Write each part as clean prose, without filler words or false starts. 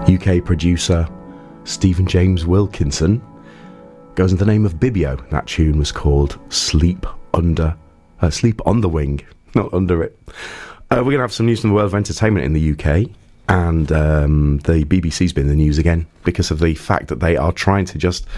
UK producer Stephen James Wilkinson goes in the name of Bibio. That tune was called Sleep on the Wing, not under it. We're going to have some news from the world of entertainment in the UK, and the BBC's been in the news again because of the fact that they are trying to just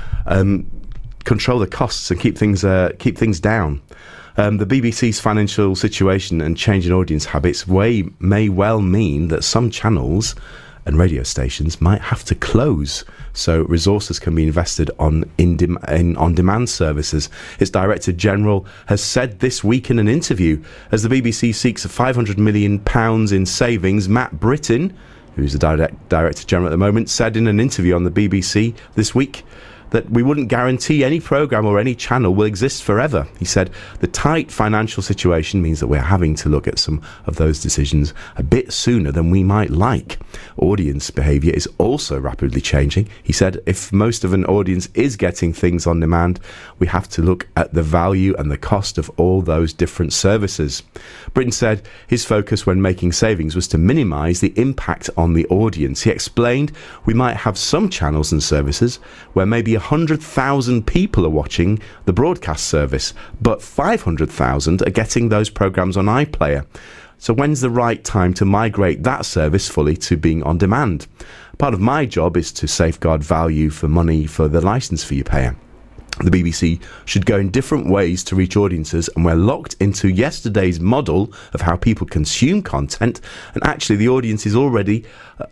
control the costs and keep things down. The BBC's financial situation and change in audience habits may well mean that some channels and radio stations might have to close, so resources can be invested on on-demand services. Its Director General has said this week in an interview, as the BBC seeks £500 million in savings. Matt Britton, who's the Director General at the moment, said in an interview on the BBC this week that we wouldn't guarantee any programme or any channel will exist forever. He said the tight financial situation means that we're having to look at some of those decisions a bit sooner than we might like. Audience behaviour is also rapidly changing. He said if most of an audience is getting things on demand, we have to look at the value and the cost of all those different services. Britton said his focus when making savings was to minimise the impact on the audience. He explained we might have some channels and services where maybe 100,000 people are watching the broadcast service, but 500,000 are getting those programmes on iPlayer. So when's the right time to migrate that service fully to being on demand? Part of my job is to safeguard value for money for the licence fee payer. The BBC should go in different ways to reach audiences, and we're locked into yesterday's model of how people consume content, and actually the audience is already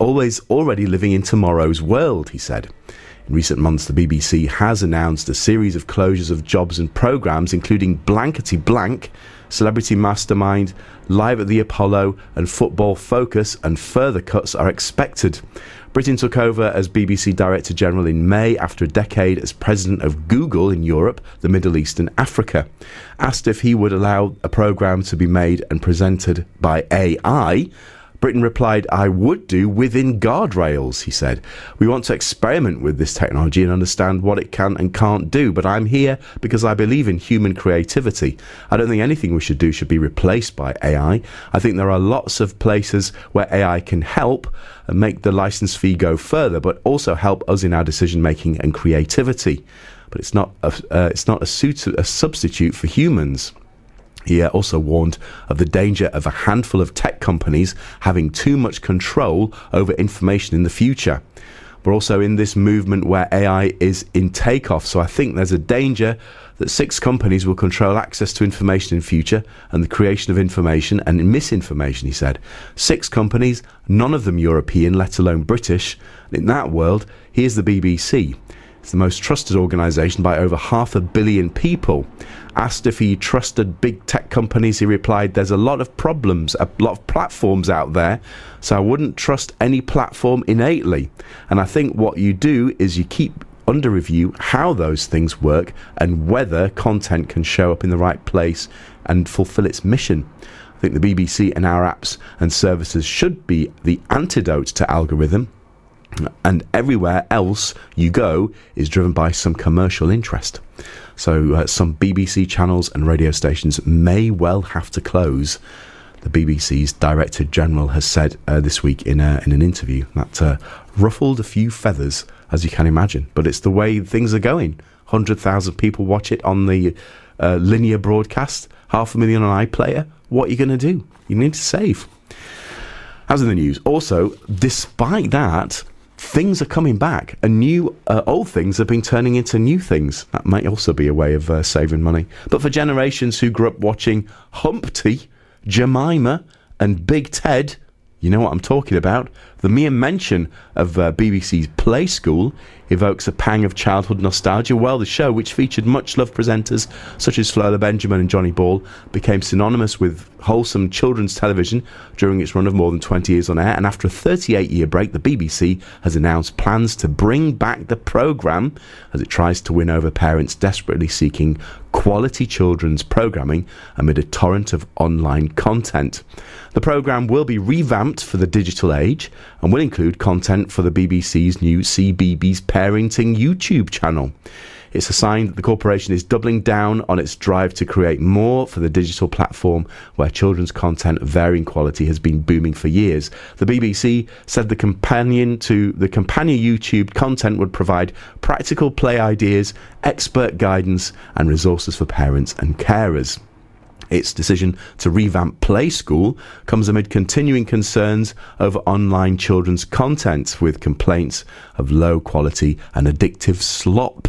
living in tomorrow's world, he said. In recent months, the BBC has announced a series of closures of jobs and programmes, including Blankety Blank, Celebrity Mastermind, Live at the Apollo and Football Focus, and further cuts are expected. Britton took over as BBC Director General in May after a decade as President of Google in Europe, the Middle East and Africa. Asked if he would allow a programme to be made and presented by AI, Britton replied, I would do within guardrails, he said. We want to experiment with this technology and understand what it can and can't do, but I'm here because I believe in human creativity. I don't think anything we should do should be replaced by AI. I think there are lots of places where AI can help and make the license fee go further, but also help us in our decision making and creativity. But it's not a substitute for humans. He also warned of the danger of a handful of tech companies having too much control over information in the future. We're also in this movement where AI is in takeoff, so I think there's a danger that 6 companies will control access to information in future and the creation of information and misinformation, he said. 6 companies, none of them European, let alone British. In that world, here's the BBC. It's the most trusted organisation by over 500 million people. Asked if he trusted big tech companies, he replied, there's a lot of problems, a lot of platforms out there, so I wouldn't trust any platform innately. And I think what you do is you keep under review how those things work and whether content can show up in the right place and fulfil its mission. I think the BBC and our apps and services should be the antidote to algorithm, and everywhere else you go is driven by some commercial interest. So some BBC channels and radio stations may well have to close. The BBC's Director General has said this week in an interview that ruffled a few feathers, as you can imagine. But it's the way things are going. 100,000 people watch it on the linear broadcast, 500,000 on iPlayer. What are you going to do? You need to save. As in the news, also, despite that, things are coming back, and old things have been turning into new things. That might also be a way of saving money. But for generations who grew up watching Humpty, Jemima and Big Ted, you know what I'm talking about, the mere mention of BBC's Play School evokes a pang of childhood nostalgia. Well, the show, which featured much-loved presenters such as Flola Benjamin and Johnny Ball, became synonymous with wholesome children's television during its run of more than 20 years on air, and after a 38-year break, the BBC has announced plans to bring back the programme as it tries to win over parents desperately seeking quality children's programming amid a torrent of online content. The programme will be revamped for the digital age and will include content for the BBC's new CBeebies Parenting YouTube channel. It's a sign that the corporation is doubling down on its drive to create more for the digital platform where children's content of varying quality has been booming for years. The BBC said the companion YouTube content would provide practical play ideas, expert guidance and resources for parents and carers. Its decision to revamp Play School comes amid continuing concerns over online children's content, with complaints of low quality and addictive slop.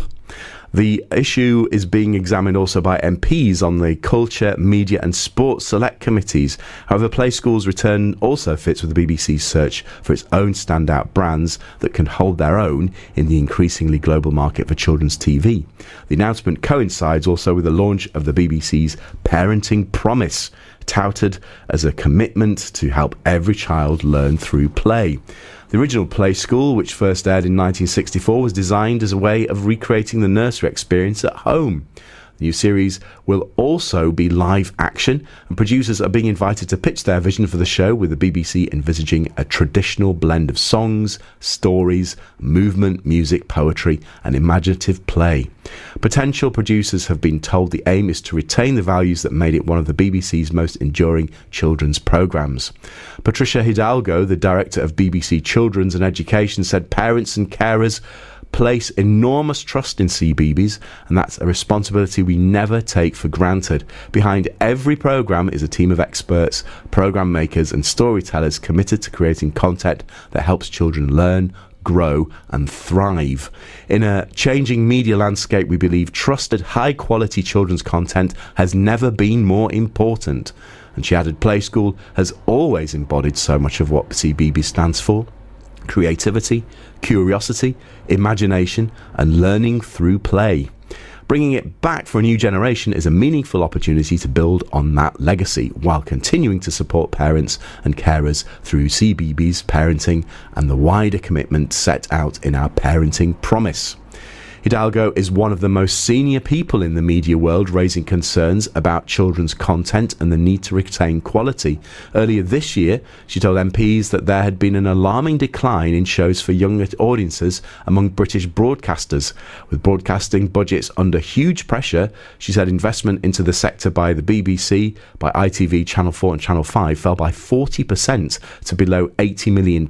The issue is being examined also by MPs on the Culture, Media and Sports Select Committees. However, Play School's return also fits with the BBC's search for its own standout brands that can hold their own in the increasingly global market for children's TV. The announcement coincides also with the launch of the BBC's Parenting Promise, touted as a commitment to help every child learn through play. The original Play School, which first aired in 1964, was designed as a way of recreating the nursery experience at home. The new series will also be live action, and producers are being invited to pitch their vision for the show, with the BBC envisaging a traditional blend of songs, stories, movement, music, poetry and imaginative play. Potential producers have been told the aim is to retain the values that made it one of the BBC's most enduring children's programmes. Patricia Hidalgo, the director of BBC Children's and Education, said parents and carers place enormous trust in CBeebies, and that's a responsibility we never take for granted. Behind every programme is a team of experts, programme makers and storytellers committed to creating content that helps children learn, grow and thrive. In a changing media landscape, we believe trusted, high-quality children's content has never been more important. And she added, Play School has always embodied so much of what CBeebies stands for: creativity, curiosity, imagination and learning through play. Bringing it back for a new generation is a meaningful opportunity to build on that legacy while continuing to support parents and carers through CBeebies parenting and the wider commitment set out in our Parenting Promise. Hidalgo is one of the most senior people in the media world, raising concerns about children's content and the need to retain quality. Earlier this year, she told MPs that there had been an alarming decline in shows for younger audiences among British broadcasters. With broadcasting budgets under huge pressure, she said investment into the sector by the BBC, by ITV, Channel 4 and Channel 5 fell by 40% to below £80 million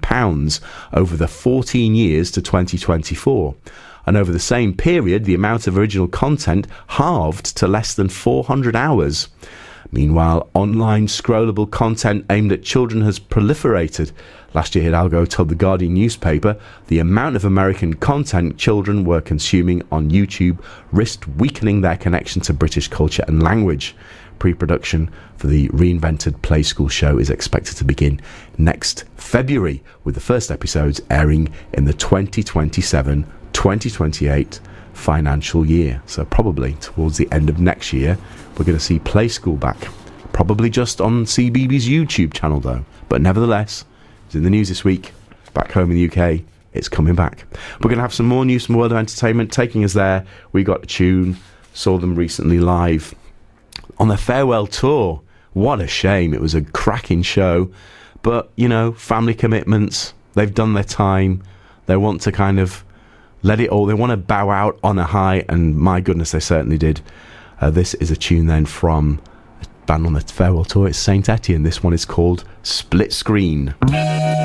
over the 14 years to 2024. And over the same period, the amount of original content halved to less than 400 hours. Meanwhile, online scrollable content aimed at children has proliferated. Last year, Hidalgo told the Guardian newspaper the amount of American content children were consuming on YouTube risked weakening their connection to British culture and language. Pre-production for the reinvented Play School show is expected to begin next February, with the first episodes airing in the 2027-2028 financial year. So probably towards the end of next year, we're going to see Play School back. Probably just on CBeebies YouTube channel though. But nevertheless, it's in the news this week. Back home in the UK, it's coming back. We're going to have some more news from World of Entertainment. Taking us there, we got a tune, saw them recently live on their farewell tour. What a shame. It was a cracking show. But, you know, family commitments, they've done their time. They want to kind of let it all, they want to bow out on a high, and my goodness, they certainly did. This is a tune then from a band on the farewell tour. It's Saint Etienne. This one is called Split Screen.